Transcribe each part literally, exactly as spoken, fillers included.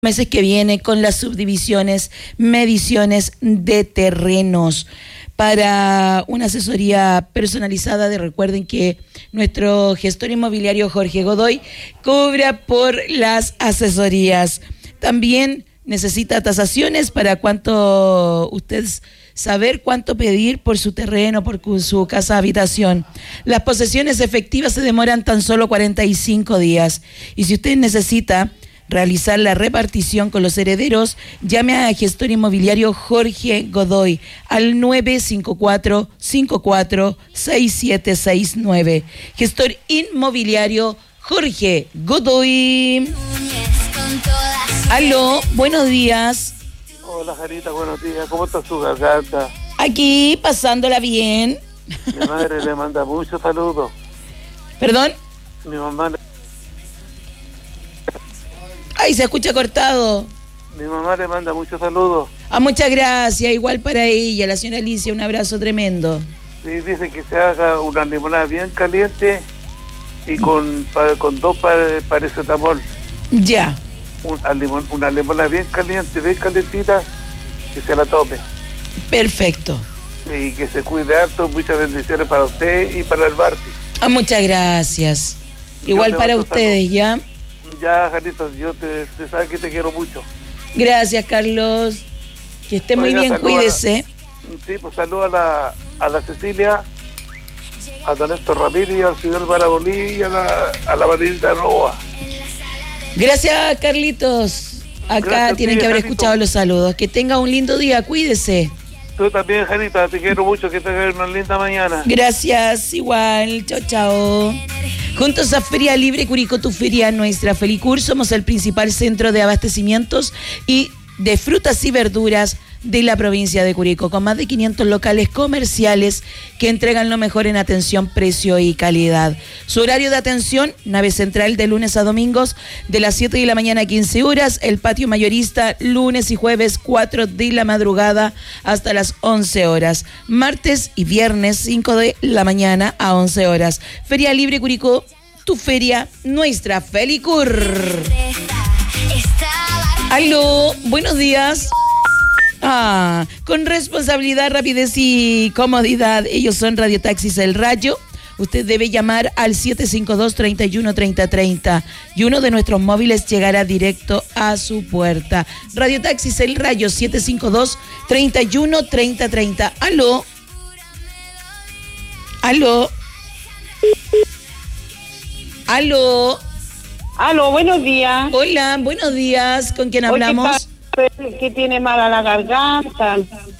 meses que viene con las subdivisiones, mediciones de terrenos para una asesoría personalizada. De recuerden que nuestro gestor inmobiliario Jorge Godoy cobra por las asesorías. También necesita tasaciones para cuánto usted saber cuánto pedir por su terreno, por su casa habitación. Las posesiones efectivas se demoran tan solo cuarenta y cinco días. Y si usted necesita realizar la repartición con los herederos, llame a gestor inmobiliario Jorge Godoy al nueve cinco cuatro, cinco cuatro, seis siete seis nueve. Gestor inmobiliario Jorge Godoy. Aló, buenos días. Hola, Jarita, buenos días. ¿Cómo está su garganta? Aquí, pasándola bien. Mi madre le manda muchos saludos. ¿Perdón? Mi mamá le... Ay, se escucha cortado. Mi mamá le manda muchos saludos. Ah, muchas gracias, igual para ella, la señora Alicia, un abrazo tremendo. Sí, dice que se haga una limonada bien caliente y con, pa, con dos paracetamol. Ya. Una, limon, una limonada bien caliente, bien calentita, que se la tome. Perfecto. Y que se cuide harto. Muchas bendiciones para usted y para el Barty. Ah, muchas gracias. Igual para ustedes, salud. ¿Ya? Ya, Jarita, yo te, te sabes que te quiero mucho. Gracias, Carlos. Que esté muy Oiga, bien, cuídese. A, sí, pues saludo a la, a la Cecilia, a don Néstor Ramírez, al señor Barabolí y a la, a la Valentina Roa. Gracias, Carlitos. Acá Gracias, tienen tía, que haber Jarito. Escuchado los saludos. Que tenga un lindo día, cuídese. Tú también, Jarita, te quiero mucho, que tengas una linda mañana. Gracias, igual. Chao, chao. Juntos a Feria Libre Curicó, tu feria nuestra. Felicur, somos el principal centro de abastecimientos y de frutas y verduras de la provincia de Curicó, con más de quinientos locales comerciales que entregan lo mejor en atención, precio y calidad. Su horario de atención, nave central de lunes a domingos, de las siete de la mañana a quince horas, el patio mayorista lunes y jueves cuatro de la madrugada hasta las once horas, martes y viernes cinco de la mañana a once horas. Feria Libre Curicó, tu feria nuestra. Felicur. Aló, buenos días. Ah, con responsabilidad, rapidez y comodidad. Ellos son Radiotaxis El Rayo. Usted debe llamar al siete cinco dos, tres uno, tres cero tres cero y uno de nuestros móviles llegará directo a su puerta. Radiotaxis El Rayo, siete cinco dos, tres uno, tres cero tres cero. Aló. Aló. Aló. Aló, buenos días. Hola, buenos días. ¿Con quién hablamos? Que tiene mala la garganta.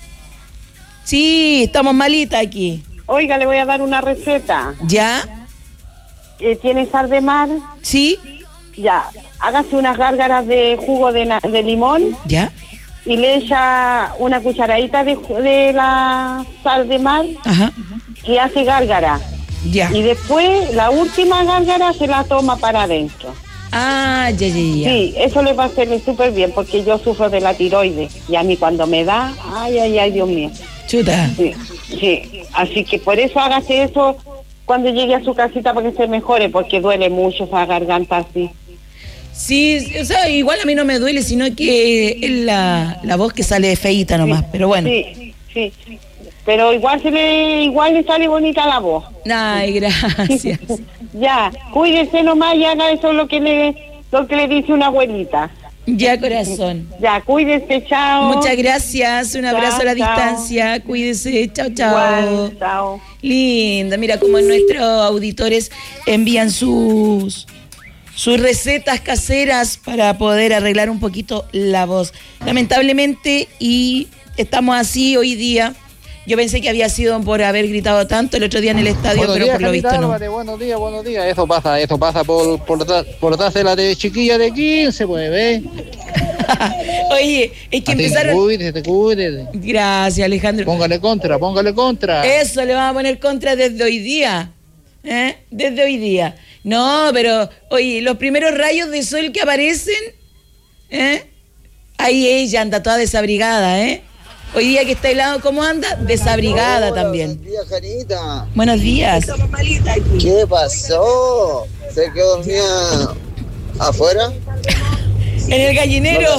Sí, estamos malitas aquí. Oiga, le voy a dar una receta. ¿Ya? Eh, ¿Tiene sal de mar? Sí. Ya, hágase unas gárgaras de jugo de, de limón. ¿Ya? Y le echa una cucharadita de, de la sal de mar. Ajá. Y hace gárgara. Ya. Y después, la última gárgara se la toma para adentro. Ah, ya, ya, ya. Sí, eso le va a hacerle súper bien porque yo sufro de la tiroides y a mí cuando me da, ay, ay, ay, Dios mío. Chuta. Sí, sí, así que por eso hágase eso cuando llegue a su casita para que se mejore, porque duele mucho esa garganta así. Sí, o sea, igual a mí no me duele, sino que es la, la voz que sale feíta nomás, sí, pero bueno. Sí, sí, pero igual se le, igual le sale bonita la voz. Ay, gracias. Ya, cuídese nomás y haga eso lo que le, lo que le dice una abuelita. Ya, corazón. Ya, cuídese, chao. Muchas gracias, un abrazo chao, a la chao. Distancia, cuídese, chao, chao. Igual, chao. Linda, mira como nuestros auditores envían sus, sus recetas caseras para poder arreglar un poquito la voz. Lamentablemente, y estamos así hoy día. Yo pensé que había sido por haber gritado tanto el otro día en el estadio, buenos pero días, por lo visto no. Buenos días, buenos días. Eso pasa, eso pasa por por por atrás de la de chiquilla de quince, pues, ¿ves? Oye, es que Así, empezaron... Cuídese, cuídese. Gracias, Alejandro. Póngale contra, póngale contra. Eso, le vamos a poner contra desde hoy día. ¿Eh? Desde hoy día. No, pero, oye, los primeros rayos de sol que aparecen, ¿eh? Ahí ella anda toda desabrigada, ¿eh? Hoy día que está helado, ¿cómo anda? Desabrigada Hola, también. Buenos días, Janita. Buenos días. ¿Qué pasó? ¿Se quedó dormida afuera? En el gallinero.